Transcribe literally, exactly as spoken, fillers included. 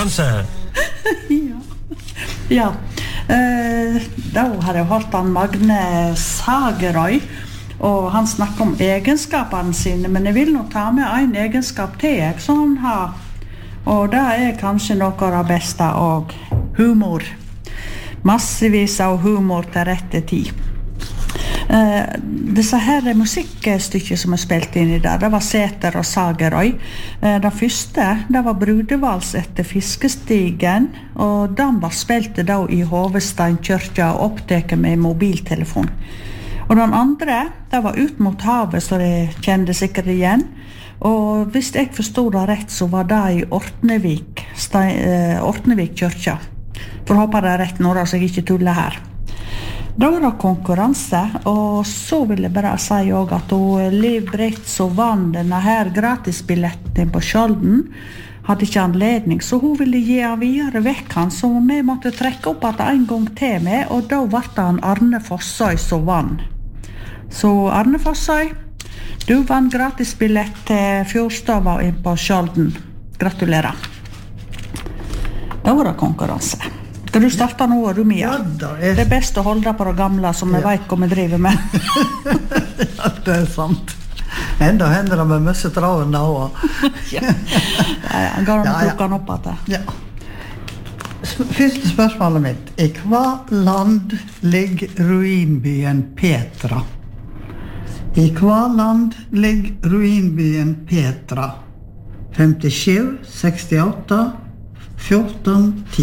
konkurranse. Ja. Ja. Eh, da har jeg hørt han Magne Sagerøy, og han snakker om egenskapene sine, men jeg vil nå ta med en egenskap til jeg, som han har. Og det er kanskje noe av det beste, og humor. Massevis av humor til rette tid. Uh, disse her musikkstykker som er spilt inn i der, det var Sæter og Sagerøy. Uh, det første, det var Brudevals etter Fiskestigen, og den var spilt da i Hovesteinkirka og opptaket med mobiltelefon. Og den andre, det var Ut mot havet, så de kjente sikkert igjen. Og hvis jeg forstod det rett, så var det i Ortnevik, Stein, uh, Ortnevik kyrkja. For å håpe det er rett nå, så jeg ikke tuller her. Da var det konkurranse, og så vil jeg bare si også at hun, Liv Britt, som vann denne her gratisbilletten på Skjolden, hadde ikke anledning, så hun ville gi han videre vekk han, så vi måtte trekke opp at en gang til med, og da var det han Arne Fossøy som vann. Så Arne Fossøy, du vann gratisbillett til Fjordstava inn på Skjolden. Gratulerer. Da var det konkurranse. Skal du starte nå, du Mia? Ja, da er... Det er best å holde på det gamle som vi ja. vet hva vi driver med. Ja, det er sant. Enda hender det med mye traven da også. Ja, han går an å plukke han opp at det. Ja. Første spørsmålet mitt. I hva land ligger ruinbyen Petra? I hva land ligger ruinbyen Petra? femtisju, sekstiåtte, fjorten, ti.